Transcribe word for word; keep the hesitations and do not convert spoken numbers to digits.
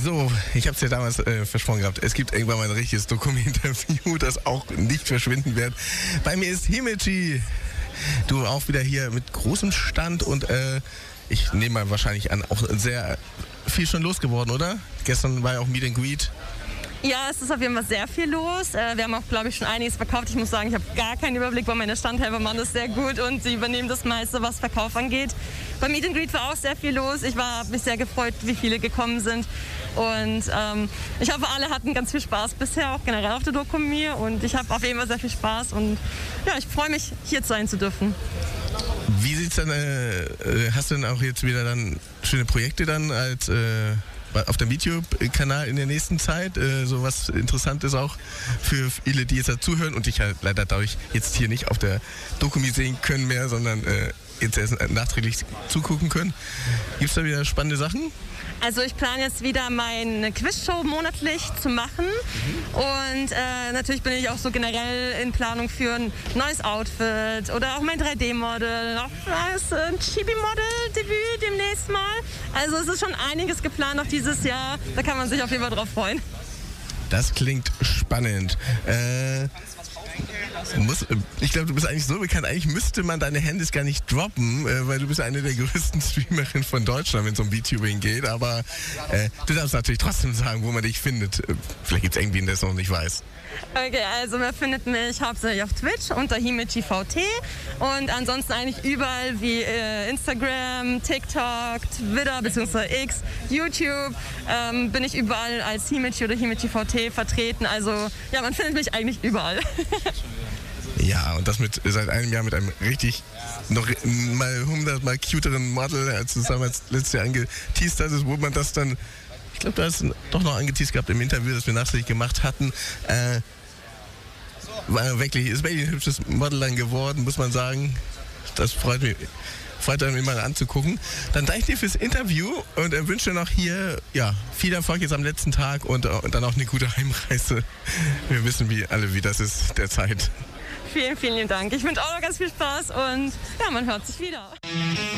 So, ich habe es ja damals äh, versprochen gehabt. Es gibt irgendwann mal ein richtiges Doku-Interview, das auch nicht verschwinden wird. Bei mir ist Himeji. Du auch wieder hier mit großem Stand und äh, ich nehme mal wahrscheinlich an, auch sehr viel schon losgeworden, oder? Gestern war ja auch Meet and Greet. Ja, es ist auf jeden Fall sehr viel los. Wir haben auch, glaube ich, schon einiges verkauft. Ich muss sagen, ich habe gar keinen Überblick, weil meine Standhelfer machen das sehr gut und sie übernehmen das meiste, was Verkauf angeht. Beim Meet and Greet war auch sehr viel los. Ich habe mich sehr gefreut, wie viele gekommen sind. Und ähm, ich hoffe, alle hatten ganz viel Spaß bisher, auch generell auf der Doku mit mir. Und ich habe auf jeden Fall sehr viel Spaß und ja, ich freue mich, hier sein zu dürfen. Wie sieht's dann, äh, hast du denn auch jetzt wieder dann schöne Projekte dann als äh auf dem YouTube-Kanal in der nächsten Zeit, äh, so was Interessantes auch für viele, die jetzt da zuhören und dich halt leider dadurch jetzt hier nicht auf der Doku sehen können mehr, sondern äh, jetzt erst nachträglich zugucken können. Gibt es da wieder spannende Sachen? Also ich plane jetzt wieder meine Quizshow monatlich zu machen und äh, natürlich bin ich auch so generell in Planung für ein neues Outfit oder auch mein drei D-Model, auch ein Chibi-Model-Debüt demnächst mal. Also es ist schon einiges geplant auch dieses Jahr, da kann man sich auf jeden Fall drauf freuen. Das klingt spannend. Äh, muss, ich glaube, du bist eigentlich so bekannt, eigentlich müsste man deine Handys gar nicht droppen, äh, weil du bist eine der größten Streamerinnen von Deutschland, wenn es um VTubing geht, aber äh, du darfst natürlich trotzdem sagen, wo man dich findet. Vielleicht gibt es irgendwen, der es noch nicht weiß. Okay, also man findet mich hauptsächlich auf Twitch unter Himeji V T und ansonsten eigentlich überall wie äh, Instagram, TikTok, Twitter bzw. X, YouTube ähm, bin ich überall als Himeji oder Himeji V T vertreten. Also ja, man findet mich eigentlich überall. Ja, und das mit seit einem Jahr mit einem richtig noch mal hundertmal cuteren Model, als du es damals letztes Jahr angeteased hast, wo man das dann, ich glaube, du hast doch noch angeteased gehabt im Interview, das wir nachträglich gemacht hatten. Äh, war wirklich, ist wirklich ein hübsches Model dann geworden, muss man sagen. Das freut mich. Freut mich immer anzugucken. Dann danke ich dir fürs Interview und äh, wünsche noch hier ja, viel Erfolg jetzt am letzten Tag und, äh, und dann auch eine gute Heimreise. Wir wissen wie alle, wie das ist derzeit. Vielen, vielen Dank. Ich wünsche auch noch ganz viel Spaß und ja, man hört sich wieder.